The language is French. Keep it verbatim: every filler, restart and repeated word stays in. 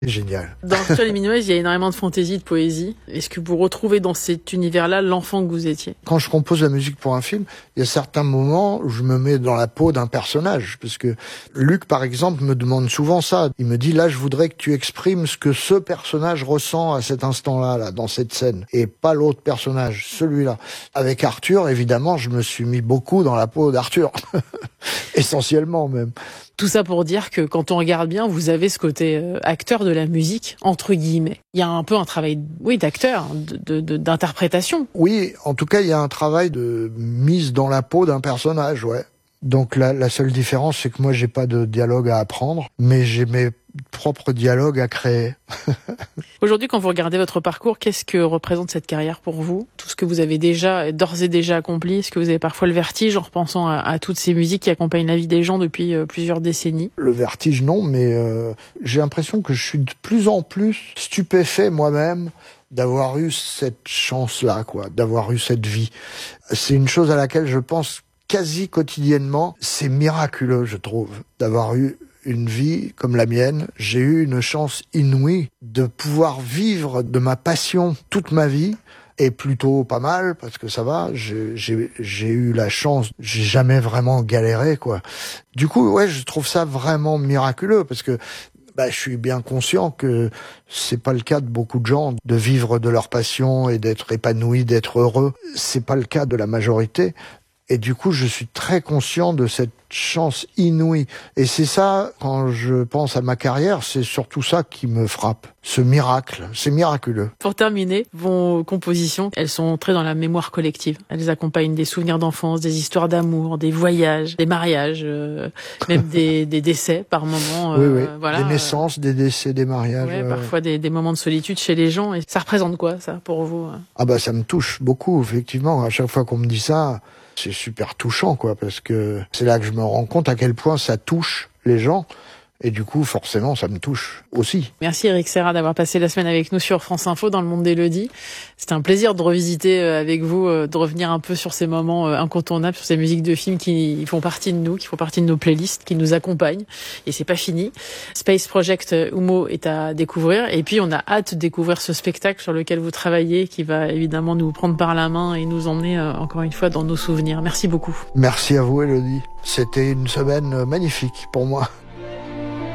Génial. Dans Arthur et Minimoys, il y a énormément de fantaisie, de poésie. Est-ce que vous retrouvez dans cet univers-là l'enfant que vous étiez? Quand je compose la musique pour un film, il y a certains moments où je me mets dans la peau d'un personnage. Parce que Luc, par exemple, me demande souvent ça. Il me dit, là, je voudrais que tu exprimes ce que ce personnage ressent à cet instant-là, là, dans cette scène. Et pas l'autre personnage, celui-là. Avec Arthur, évidemment, je me suis mis beaucoup dans la peau d'Arthur. Essentiellement, même. Tout ça pour dire que quand on regarde bien, vous avez ce côté euh, acteur de la musique, entre guillemets. Il y a un peu un travail, oui, d'acteur, de, de, d'interprétation. Oui, en tout cas, il y a un travail de mise dans la peau d'un personnage, ouais. Donc la, la seule différence, c'est que moi, j'ai pas de dialogue à apprendre, mais j'ai mes propres dialogues à créer. Aujourd'hui, quand vous regardez votre parcours, qu'est-ce que représente cette carrière pour vous? Tout ce que vous avez déjà, d'ores et déjà accompli, est-ce que vous avez parfois le vertige en repensant à, à toutes ces musiques qui accompagnent la vie des gens depuis euh, plusieurs décennies? Le vertige, non, mais euh, j'ai l'impression que je suis de plus en plus stupéfait moi-même d'avoir eu cette chance-là, quoi, d'avoir eu cette vie. C'est une chose à laquelle je pense quasi quotidiennement. C'est miraculeux, je trouve, d'avoir eu une vie comme la mienne. J'ai eu une chance inouïe de pouvoir vivre de ma passion toute ma vie, et plutôt pas mal, parce que ça va, j'ai, j'ai, j'ai eu la chance, j'ai jamais vraiment galéré, quoi. Du coup, ouais, je trouve ça vraiment miraculeux, parce que bah, je suis bien conscient que c'est pas le cas de beaucoup de gens, de vivre de leur passion et d'être épanoui, d'être heureux. C'est pas le cas de la majorité. Et du coup, je suis très conscient de cette chance inouïe. Et c'est ça, quand je pense à ma carrière, c'est surtout ça qui me frappe. Ce miracle, c'est miraculeux. Pour terminer, vos compositions, elles sont entrées dans la mémoire collective. Elles accompagnent des souvenirs d'enfance, des histoires d'amour, des voyages, des mariages, euh, même des, des décès par moments. Oui, euh, oui. Voilà. Des naissances, des décès, des mariages. Ouais, ouais, parfois ouais. des, des moments de solitude chez les gens. Et ça représente quoi, ça, pour vous? Ah bah ça me touche beaucoup, effectivement. À chaque fois qu'on me dit ça, c'est super touchant, quoi, parce que c'est là que je me rends compte à quel point ça touche les gens. Et du coup, forcément, ça me touche aussi. Merci Eric Serra d'avoir passé la semaine avec nous sur France Info dans le monde d'Élodie. C'était un plaisir de revisiter avec vous, de revenir un peu sur ces moments incontournables, sur ces musiques de films qui font partie de nous, qui font partie de nos playlists, qui nous accompagnent. Et c'est pas fini. Space Project Humo est à découvrir. Et puis, on a hâte de découvrir ce spectacle sur lequel vous travaillez, qui va évidemment nous prendre par la main et nous emmener encore une fois dans nos souvenirs. Merci beaucoup. Merci à vous, Élodie. C'était une semaine magnifique pour moi.